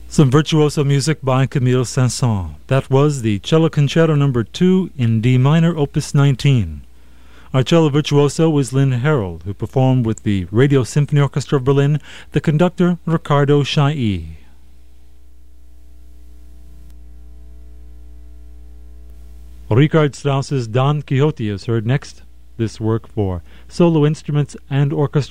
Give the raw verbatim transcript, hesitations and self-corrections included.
Some virtuoso music by Camille Saint-Saëns. That was the Cello Concerto number two in D minor, opus nineteen. Our cello virtuoso was Lynn Harold, who performed with the Radio Symphony Orchestra of Berlin, the conductor Riccardo Chailly. Richard Strauss's Don Quixote is heard next. This work for solo instruments and orchestra